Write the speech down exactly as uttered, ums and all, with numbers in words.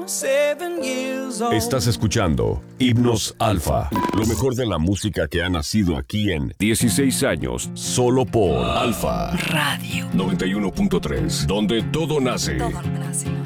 seven years old. Estás escuchando Himnos Alfa, lo mejor de la música que ha nacido aquí en dieciséis años, solo por Alfa Radio noventa y uno punto tres, donde todo nace. Todo nace.